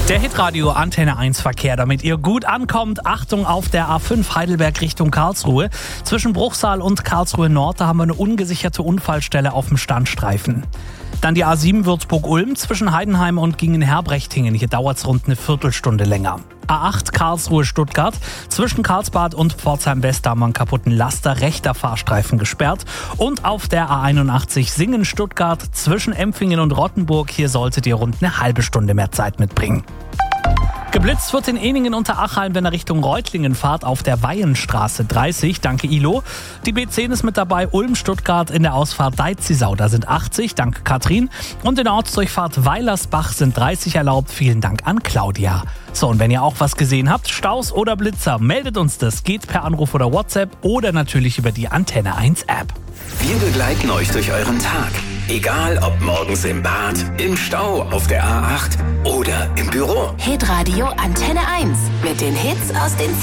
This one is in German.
Der Hitradio Antenne 1 Verkehr, damit ihr gut ankommt. Achtung auf der A5 Heidelberg Richtung Karlsruhe. Zwischen Bruchsal und Karlsruhe Nord, da haben wir eine ungesicherte Unfallstelle auf dem Standstreifen. Dann die A7 Würzburg-Ulm zwischen Heidenheim und Gingen-Herbrechting. Hier dauert es rund eine Viertelstunde länger. A8 Karlsruhe-Stuttgart. Zwischen Karlsbad und Pforzheim-West haben wir einen kaputten Laster, rechter Fahrstreifen gesperrt. Und auf der A81 Singen-Stuttgart zwischen Empfingen und Rottenburg. Hier solltet ihr rund eine halbe Stunde mehr Zeit mitbringen. Geblitzt wird in Ehningen unter Achalm, wenn er Richtung Reutlingen fahrt, auf der Weihenstraße 30. Danke Ilo. Die B10 ist mit dabei, Ulm-Stuttgart in der Ausfahrt Deizisau. Da sind 80, danke Katrin. Und in der Ortsdurchfahrt Weilersbach sind 30 erlaubt. Vielen Dank an Claudia. So, und wenn ihr auch was gesehen habt, Staus oder Blitzer, meldet uns das. Geht per Anruf oder WhatsApp oder natürlich über die Antenne 1 App. Wir begleiten euch durch euren Tag. Egal ob morgens im Bad, im Stau, auf der A8 oder im Büro. Hitradio Antenne 1 mit den Hits aus den